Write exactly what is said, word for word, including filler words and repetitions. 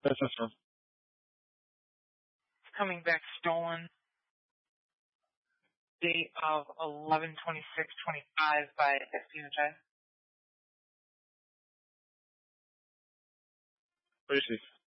That's this one. It's coming back stolen. Date of eleven twenty-six twenty-five by S D N J. What do you see?